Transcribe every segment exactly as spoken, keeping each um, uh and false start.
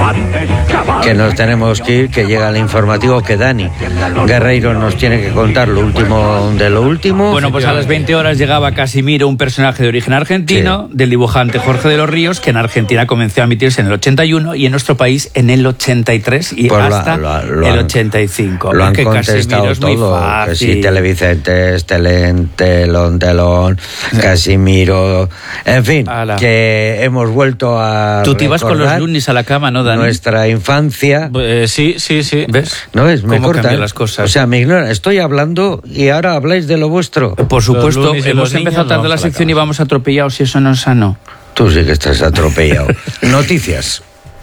que nos tenemos que ir, que llega el informativo, que Dani Guerreiro nos tiene que contar lo último de lo último. Bueno, pues a las veinte horas llegaba Casimiro, un personaje de origen argentino, sí, del dibujante Jorge de los Ríos, que en Argentina comenzó a emitirse en el ochenta y uno y en nuestro país en el ochenta y tres y pues hasta lo, lo, lo el ochenta y cinco. Lo han que contestado todo, que sí, Televicentes, Telén, Telón, Telón, Casimiro, en fin, Ala. que hemos vuelto a Tú te ibas con los lunes a la cama, ¿no, Dani? Nuestra infancia. Eh, sí, sí, sí. ¿Ves? ¿No ves? Me ¿Cómo cortan las cosas? O sea, me ignoran. Estoy hablando y ahora habláis de lo vuestro. Por supuesto, hemos empezado tarde la sección y vamos atropellados y eso no es sano. Tú sí que estás atropellado. Noticias.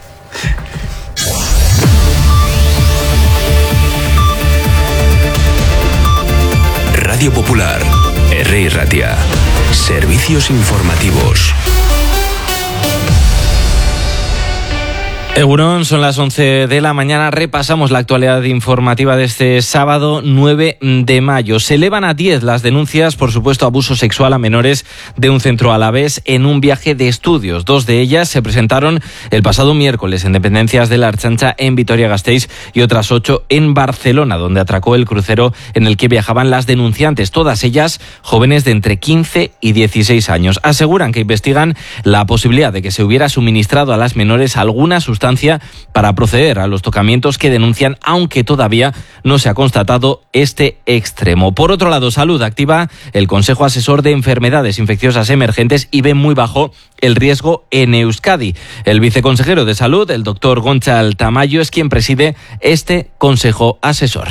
Radio Popular, R I Ratia. Servicios informativos. Egunon, son las once de la mañana, repasamos la actualidad informativa de este sábado nueve de mayo. Se elevan a diez las denuncias por supuesto abuso sexual a menores de un centro alavés en un viaje de estudios. Dos de ellas se presentaron el pasado miércoles en dependencias de la Ertzaintza en Vitoria-Gasteiz y otras ocho en Barcelona, donde atracó el crucero en el que viajaban las denunciantes, todas ellas jóvenes de entre quince y dieciséis años. Aseguran que investigan la posibilidad de que se hubiera suministrado a las menores alguna sustancia para proceder a los tocamientos que denuncian, aunque todavía no se ha constatado este extremo. Por otro lado, Salud activa el Consejo Asesor de Enfermedades Infecciosas Emergentes y ve muy bajo el riesgo en Euskadi. El viceconsejero de Salud, el doctor Gontzal Tamayo, es quien preside este Consejo Asesor.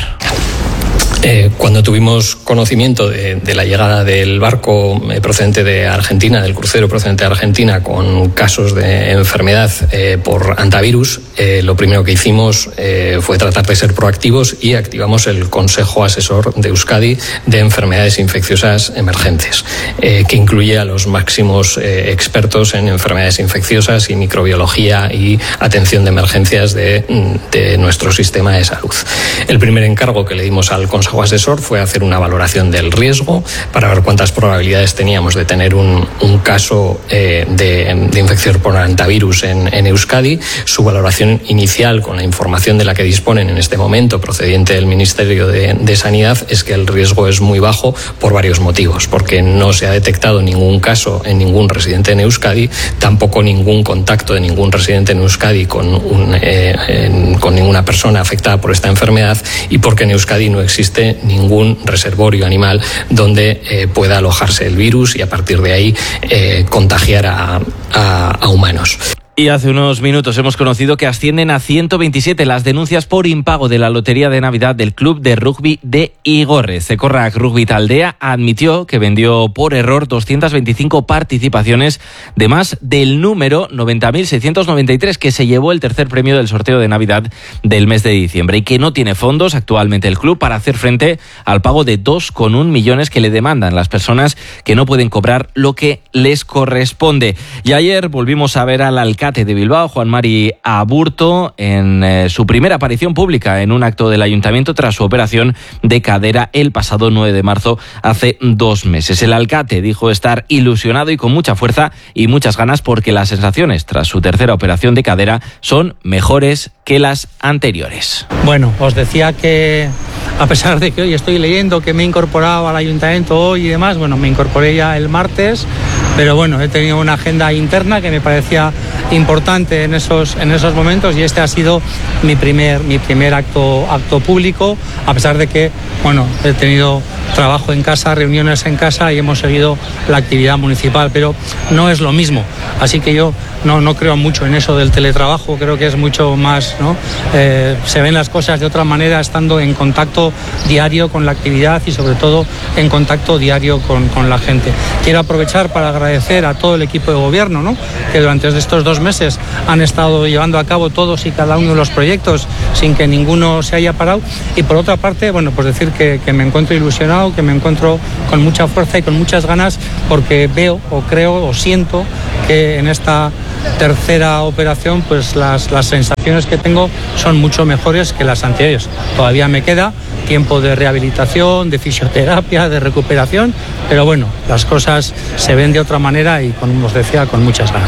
Eh, cuando tuvimos conocimiento de, de la llegada del barco eh, procedente de Argentina, del crucero procedente de Argentina, con casos de enfermedad eh, por antivirus, eh, lo primero que hicimos eh, fue tratar de ser proactivos y activamos el Consejo Asesor de Euskadi de Enfermedades Infecciosas Emergentes, eh, que incluye a los máximos eh, expertos en enfermedades infecciosas y microbiología y atención de emergencias de, de nuestro sistema de salud. El primer encargo que le dimos al Consejo Asesor fue hacer una valoración del riesgo para ver cuántas probabilidades teníamos de tener un, un caso eh, de, de infección por antivirus en, en Euskadi. Su valoración inicial, con la información de la que disponen en este momento procedente del Ministerio de, de Sanidad, es que el riesgo es muy bajo por varios motivos, porque no se ha detectado ningún caso en ningún residente en Euskadi, tampoco ningún contacto de ningún residente en Euskadi con, un, eh, en, con ninguna persona afectada por esta enfermedad, y porque en Euskadi no existe ningún reservorio animal donde eh, pueda alojarse el virus y a partir de ahí eh, contagiar a, a, a humanos. Y hace unos minutos hemos conocido que ascienden a ciento veintisiete las denuncias por impago de la Lotería de Navidad del Club de Rugby de Igorre. Zekorrak Rugby Taldea admitió que vendió por error doscientas veinticinco participaciones de más del número noventa mil seiscientos noventa y tres que se llevó el tercer premio del sorteo de Navidad del mes de diciembre, y que no tiene fondos actualmente el club para hacer frente al pago de dos coma uno millones que le demandan las personas que no pueden cobrar lo que les corresponde. Y ayer volvimos a ver al alcalde de Bilbao, Juan Mari Aburto, en eh, su primera aparición pública en un acto del ayuntamiento tras su operación de cadera el pasado nueve de marzo, hace dos meses. El alcalde dijo estar ilusionado y con mucha fuerza y muchas ganas porque las sensaciones tras su tercera operación de cadera son mejores que las anteriores. Bueno, os decía que a pesar de que hoy estoy leyendo que me he incorporado al ayuntamiento hoy y demás, bueno, me incorporé ya el martes, pero bueno, he tenido una agenda interna que me parecía importante en esos, en esos momentos, y este ha sido mi primer, mi primer acto, acto público, a pesar de que, bueno, he tenido trabajo en casa, reuniones en casa y hemos seguido la actividad municipal, pero no es lo mismo. Así que yo no, no creo mucho en eso del teletrabajo, creo que es mucho más, ¿no? Eh, se ven las cosas de otra manera estando en contacto diario con la actividad y sobre todo en contacto diario con, con la gente. Quiero aprovechar para agradecer a todo el equipo de gobierno, ¿no?, que durante estos dos meses han estado llevando a cabo todos y cada uno de los proyectos sin que ninguno se haya parado, y por otra parte, bueno, pues decir que, que me encuentro ilusionado, que me encuentro con mucha fuerza y con muchas ganas, porque veo o creo o siento que en esta tercera operación pues las, las sensaciones que tengo son mucho mejores que las anteriores. Todavía me queda tiempo de rehabilitación, de fisioterapia, de recuperación, pero bueno, las cosas se ven de otra manera y, como os decía, con muchas ganas.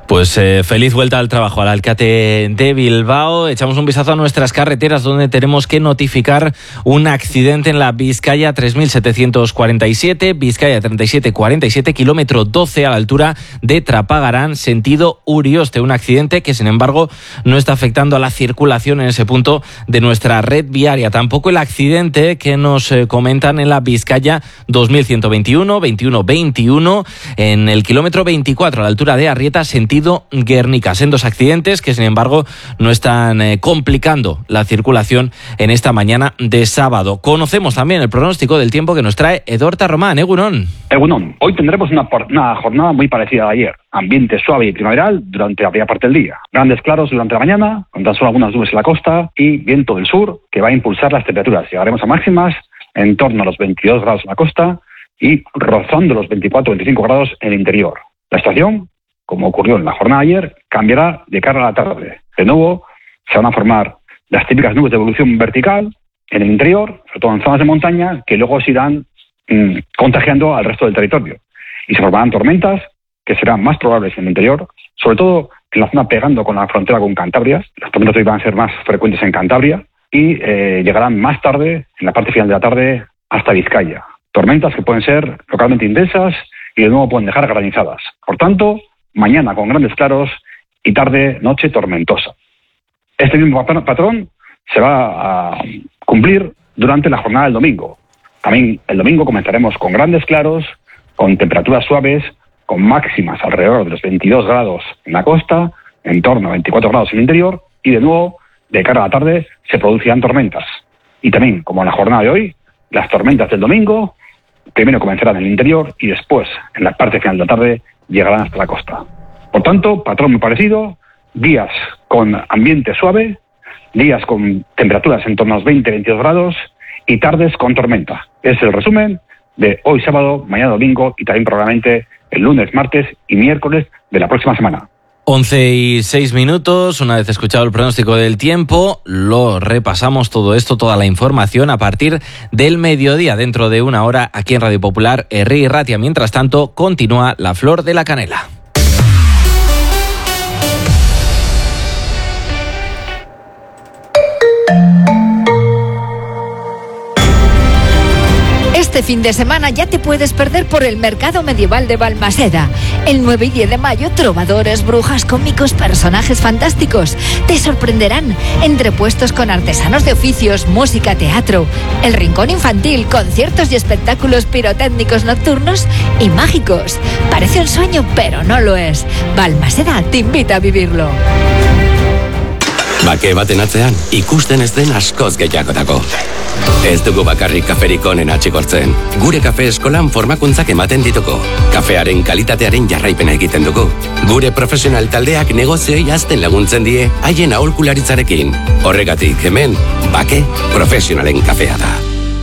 Pues eh, feliz vuelta al trabajo al Alcate de Bilbao. Echamos un vistazo a nuestras carreteras donde tenemos que notificar un accidente en la Vizcaya tres mil setecientos cuarenta y siete, Vizcaya treinta y siete cuarenta y siete, kilómetro doce a la altura de Trapagarán, sentido Urioste. Un accidente que sin embargo no está afectando a la circulación en ese punto de nuestra red viaria. Tampoco el accidente que nos eh, comentan en la Vizcaya dos mil ciento veintiuno, veintiuno veintiuno en el kilómetro veinticuatro a la altura de Arrieta, sentido Guernica. Sendos accidentes que sin embargo no están eh, complicando la circulación en esta mañana de sábado. Conocemos también el pronóstico del tiempo que nos trae Edorta Román. Egunon. Egunon. Hoy tendremos una, una jornada muy parecida a ayer. Ambiente suave y primaveral durante la primera parte del día. Grandes claros durante la mañana, con tan solo algunas nubes en la costa y viento del sur que va a impulsar las temperaturas. Llegaremos a máximas en torno a los veintidós grados en la costa y rozando los veinticuatro veinticinco grados en el interior. La estación, como ocurrió en la jornada de ayer, cambiará de cara a la tarde. De nuevo, se van a formar las típicas nubes de evolución vertical en el interior, sobre todo en zonas de montaña, que luego se irán mmm, contagiando al resto del territorio. Y se formarán tormentas que serán más probables en el interior, sobre todo en la zona pegando con la frontera con Cantabria. Las tormentas hoy van a ser más frecuentes en Cantabria y eh, llegarán más tarde, en la parte final de la tarde, hasta Vizcaya. Tormentas que pueden ser localmente intensas y de nuevo pueden dejar granizadas. Por tanto, mañana con grandes claros y tarde, noche tormentosa. Este mismo patrón se va a cumplir durante la jornada del domingo. También el domingo comenzaremos con grandes claros, con temperaturas suaves, con máximas alrededor de los veintidós grados en la costa, en torno a veinticuatro grados en el interior, y de nuevo, de cara a la tarde, se producirán tormentas. Y también, como en la jornada de hoy, las tormentas del domingo primero comenzarán en el interior y después, en la parte final de la tarde, llegarán hasta la costa. Por tanto, patrón muy parecido, días con ambiente suave, días con temperaturas en torno a los veinte a veintidós grados y tardes con tormenta. Es el resumen de hoy sábado, mañana domingo y también probablemente el lunes, martes y miércoles de la próxima semana. once y seis minutos, una vez escuchado el pronóstico del tiempo, lo repasamos todo esto, toda la información a partir del mediodía, dentro de una hora, aquí en Radio Popular, Herri Ratia. Mientras tanto, continúa La Flor de la Canela. Este fin de semana ya te puedes perder por el Mercado Medieval de Balmaseda. El nueve y diez de mayo, trovadores, brujas, cómicos, personajes fantásticos te sorprenderán entre puestos con artesanos de oficios, música, teatro, el rincón infantil, conciertos y espectáculos pirotécnicos nocturnos y mágicos. Parece un sueño, pero no lo es. Balmaseda te invita a vivirlo. Bake baten atzean, ikusten ez den askoz gehiago dago. Ez dugu bakarrik kaferik onen atxigortzen. Gure kafe eskolan formakuntzak ematen ditugu. Kafearen kalitatearen jarraipena egiten dugu. Gure profesional taldeak negozioei hazten laguntzen die, haien aholkularitzarekin. Horregatik hemen, Bake profesionalen kafea da.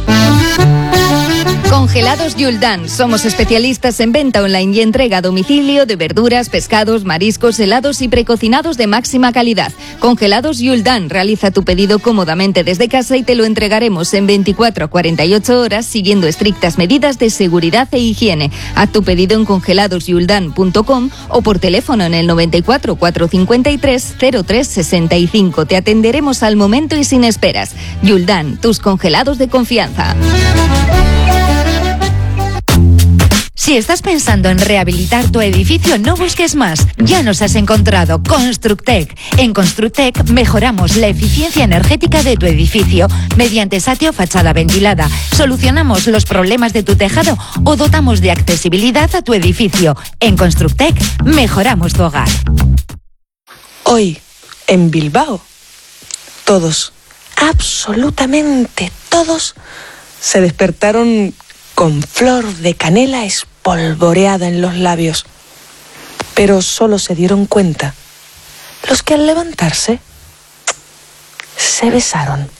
Congelados Yuldan. Somos especialistas en venta online y entrega a domicilio de verduras, pescados, mariscos, helados y precocinados de máxima calidad. Congelados Yuldan. Realiza tu pedido cómodamente desde casa y te lo entregaremos en veinticuatro a cuarenta y ocho horas siguiendo estrictas medidas de seguridad e higiene. Haz tu pedido en congelados yuldan punto com o por teléfono en el noventa y cuatro, cuatrocientos cincuenta y tres, cero tres sesenta y cinco. Te atenderemos al momento y sin esperas. Yuldan, tus congelados de confianza. Si estás pensando en rehabilitar tu edificio, no busques más. Ya nos has encontrado. Constructec. En Constructec mejoramos la eficiencia energética de tu edificio mediante satio fachada ventilada. Solucionamos los problemas de tu tejado o dotamos de accesibilidad a tu edificio. En Constructec mejoramos tu hogar. Hoy, en Bilbao, todos, absolutamente todos, se despertaron con flor de canela espolvoreada en los labios. Pero solo se dieron cuenta los que al levantarse se besaron.